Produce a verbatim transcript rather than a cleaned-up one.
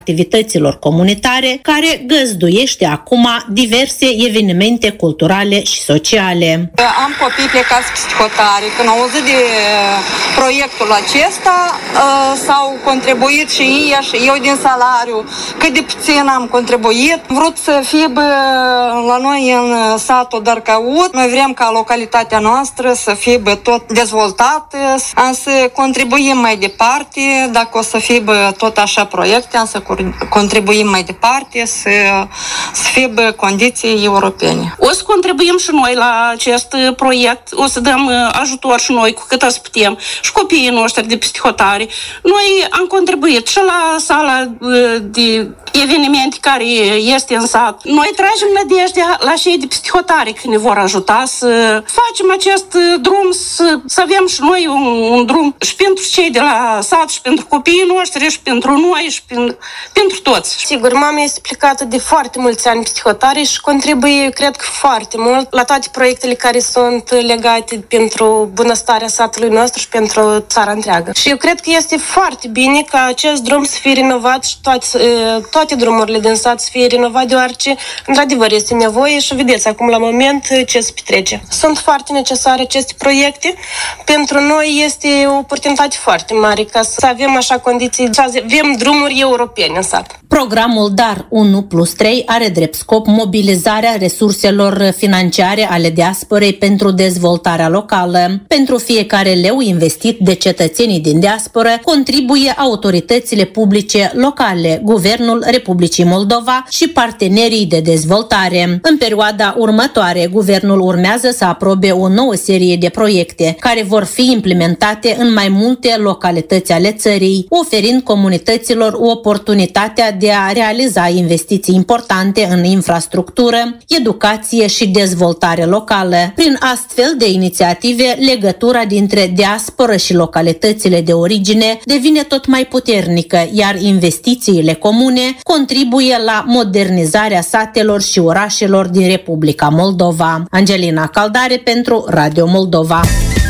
activităților comunitare, care găzduiește acum diverse evenimente culturale și sociale. Am copii plecați psihotari. Când au auzit de proiectul acesta, s-au contribuit și ei și eu din salariu. Cât de puțin am contribuit. Am vrut să fie bă, la noi în satul Dărcăut. Noi vrem ca localitatea noastră să fie bă, tot dezvoltată, am să contribuim mai departe. Dacă o să fie bă, tot așa proiecte, am să contribuim mai departe, să, să fie bă, condiții europene. O să contribuim și noi la acest proiect, o să dăm ajutor și noi cu cât să putem, și copiii noștri de psihotari. Noi am contribuit și la sala de evenimente care este în sat. Noi tragem nădejdea la cei de psihotari că ne vor ajuta să facem acest drum, să, să avem și noi un, un drum și pentru cei de la sat, și pentru copiii noștri, și pentru noi, și pentru, pentru toți. Sigur, mama este plecată de foarte mulți ani psihotari și contribuie, cred că foarte mult, la toate proiectele care sunt legate pentru bunăstarea satului nostru și pentru țara întreagă. Și eu cred că este foarte bine ca acest drum să fie renovat și toate, toate drumurile din sat să fie renovat, deoarece, într-adevăr, este nevoie și vedeți acum la moment ce se petrece. Sunt foarte necesare aceste proiecte. Pentru noi este o oportunitate foarte mare ca să avem așa condiții, să avem drumuri europene în sat. Programul Dar unu plus trei are drept scop mobilizarea resurselor financiare ale diasporei pentru dezvoltarea locală. Pentru fiecare leu investit de cetățenii din diasporă, contribuie autoritățile publice locale, Guvernul Republicii Moldova și partenerii de dezvoltare. În perioada următoare, guvernul urmează să aprobe o nouă serie de proiecte care vor fi implementate în mai multe localități ale țării, oferind comunităților oportunitatea de a realiza investiții importante în infrastructură, educație și dezvoltare locală. Prin astfel de inițiative, legătura dintre diasporă și localitățile de origine devine tot mai puternică, iar investițiile comune contribuie la modernizarea satelor și orașelor din Republica Moldova. Angelina Caldare pentru Radio Moldova.